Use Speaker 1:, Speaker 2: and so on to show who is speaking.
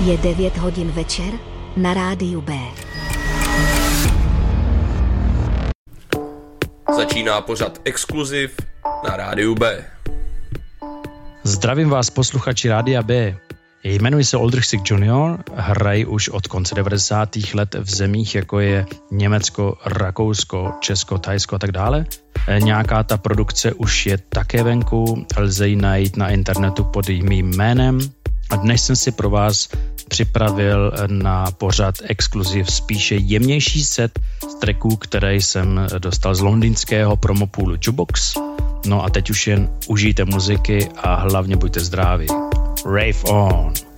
Speaker 1: Je 9 hodin večer na rádiu B.
Speaker 2: Začíná pořad Exkluziv na rádiu B.
Speaker 3: Zdravím vás, posluchači Rádia B. Jmenuji se Oldřich Sik Junior, hraji už od konce 90. let v zemích, jako je Německo, Rakousko, Česko, Thajsko a tak dále. Nějaká ta produkce už je také venku, lze ji najít na internetu pod mým jménem. A dnes jsem si pro vás připravil na pořad Exkluziv spíše jemnější set z tracků, které jsem dostal z londýnského promopoolu Jukebox. No a teď už jen užijte muziky a hlavně buďte zdraví. Rave on!